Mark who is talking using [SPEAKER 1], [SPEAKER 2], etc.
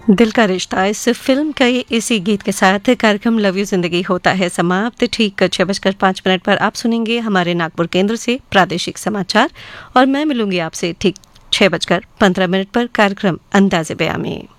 [SPEAKER 1] दिल का रिश्ता इस फिल्म का इसी गीत के साथ कार्यक्रम लव यू जिंदगी होता है समाप्त। ठीक 6:05 पर आप सुनेंगे हमारे नागपुर केंद्र से प्रादेशिक समाचार और मैं मिलूंगी आपसे ठीक 6:15 पर कार्यक्रम अंदाज़े बयां में।